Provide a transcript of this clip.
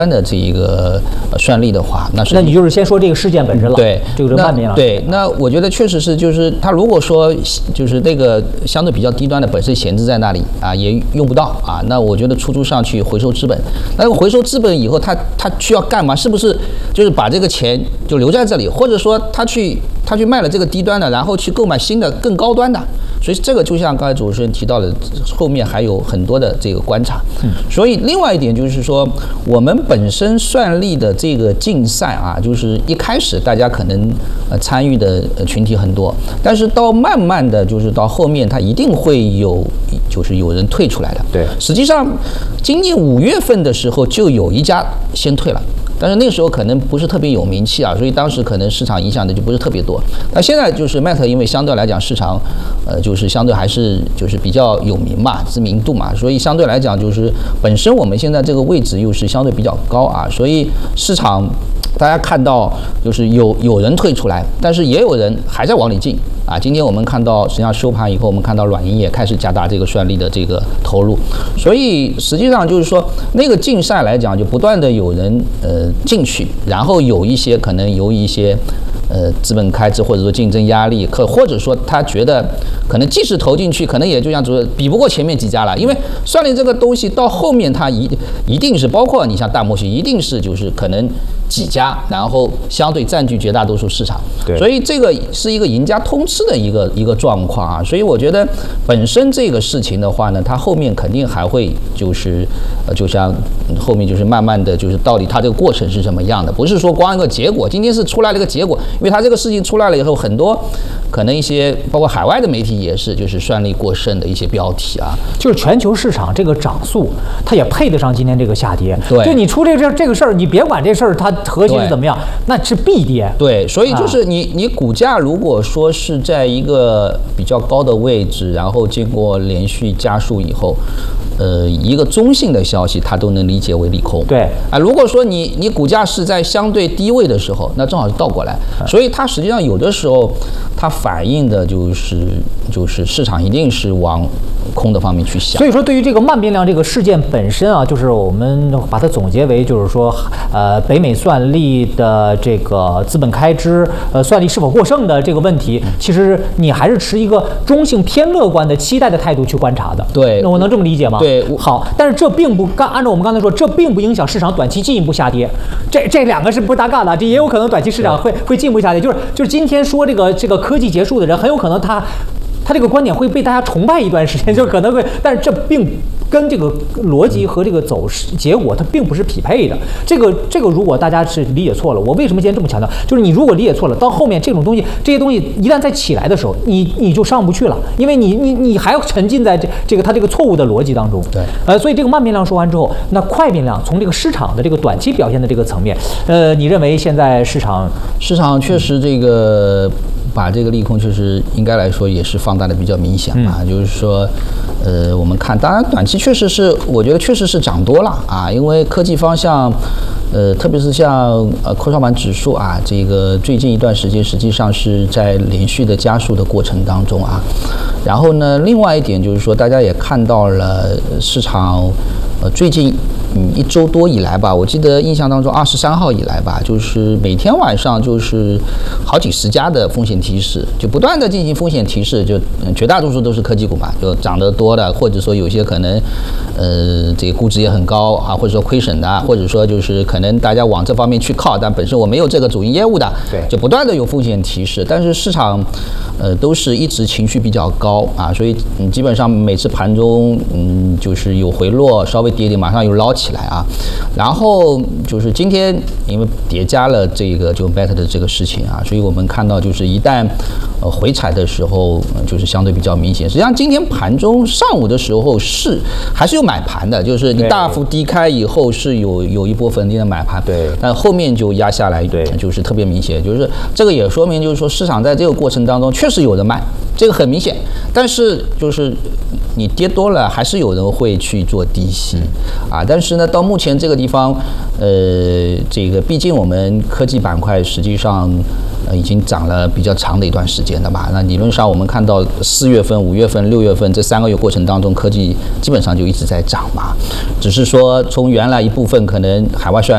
的这一个算力的话， 那你就是先说这个事件本身了。 对， 这个慢面对，那我觉得确实是，就是它如果说就是那个相对比较低端的本身闲置在那里啊，也用不到啊，那我觉得出租上去回收资本，那回收资本以后，它需要干嘛？是不是就是把这个钱就留在这里，或者说他去卖了这个低端的，然后去购买新的更高端的？所以这个就像刚才主持人提到的，后面还有很多的这个观察。所以另外一点就是说，我们本身算力的这个竞赛啊，就是一开始大家可能参与的群体很多，但是到慢慢的就是到后面，它一定会有就是有人退出来的。 对， 实际上今年5月份的时候就有一家先退了。但是那个时候可能不是特别有名气啊，所以当时可能市场影响的就不是特别多。那现在就是 Meta， 因为相对来讲市场，就是相对还是就是比较有名嘛，知名度嘛，所以相对来讲就是本身我们现在这个位置又是相对比较高啊，所以市场大家看到就是有人退出来，但是也有人还在往里进啊。今天我们看到实际上收盘以后，我们看到软银也开始加大这个算力的这个投入，所以实际上就是说那个竞赛来讲，就不断的有人进去，然后有一些可能有一些资本开支或者说竞争压力，或者说他觉得可能即使投进去，可能也就像主任比不过前面几家了，因为算力这个东西到后面它一定是包括你像大模型，一定是就是可能几家，然后相对占据绝大多数市场， 对， 所以这个是一个赢家通吃的一个状况啊。所以我觉得本身这个事情的话呢，它后面肯定还会就是就像后面就是慢慢的就是到底它这个过程是什么样的，不是说光一个结果，今天是出来了一个结果，因为它这个事情出来了以后，很多可能一些包括海外的媒体也是就是算力过剩的一些标题啊， 就是全球市场这个涨速，它也配得上今天这个下跌。 对， 就你出这个事儿，你别管这事儿它核心是怎么样，那是必跌。 对，所以就是你股价如果说是在一个比较高的位置，然后经过连续加速以后，一个中性的消息它都能理解为利空。 对啊，如果说你股价是在相对低位的时候，那正好是倒过来，所以它实际上有的时候它反映的就是市场一定是往空的方面去想。 所以说，对于这个慢变量这个事件本身啊，就是我们把它总结为，就是说，北美算力的这个资本开支，算力是否过剩的这个问题，其实你还是持一个中性偏乐观的期待的态度去观察的。 对， 那我能这么理解吗？ 对， 好，但是这并不按照我们刚才说，这并不影响市场短期进一步下跌。这两个是不搭嘎的，这也有可能短期市场会进一步下跌。就是今天说这个科技结束的人，很有可能他这个观点会被大家崇拜一段时间，就可能会，但是这并跟这个逻辑和这个走势结果它并不是匹配的。这个如果大家是理解错了，我为什么今天这么强调？就是你如果理解错了，到后面这些东西一旦再起来的时候，你就上不去了，因为你还要沉浸在它这个错误的逻辑当中。 对， 所以这个慢变量说完之后，那快变量从这个市场的这个短期表现的这个层面，你认为现在市场确实这个。把这个利空确实应该来说也是放大的比较明显啊，就是说，我们看，当然短期确实是，我觉得确实是涨多了啊，因为科技方向，特别是像科创板指数啊，这个最近一段时间实际上是在连续的加速的过程当中啊，然后呢，另外一点就是说，大家也看到了市场，最近1周多以来吧，我记得印象当中23号以来吧，就是每天晚上就是好几十家的风险提示，就不断的进行风险提示，就绝大多数都是科技股嘛，就涨得多的，或者说有些可能这个估值也很高啊，或者说亏损的，或者说就是可能大家往这方面去靠，但本身我没有这个主营业务的， 对， 就不断的有风险提示，但是市场都是一直情绪比较高啊，所以基本上每次盘中就是有回落，稍微跌点马上又捞起来啊，然后就是今天因为叠加了这个就 Meta 的这个事情啊，所以我们看到就是一旦回踩的时候，就是相对比较明显。实际上今天盘中上午的时候还是有买盘的，就是你大幅低开以后是有一波逢低的买盘， 对， 但后面就压下来，对，就是特别明显，就是这个也说明就是说市场在这个过程当中确实有人卖，这个很明显，但是就是你跌多了，还是有人会去做低吸啊。但是呢，到目前这个地方，这个毕竟我们科技板块实际上已经涨了比较长的一段时间了吧？那理论上我们看到4月份、5月份、6月份这3个月过程当中，科技基本上就一直在涨嘛。只是说从原来一部分可能海外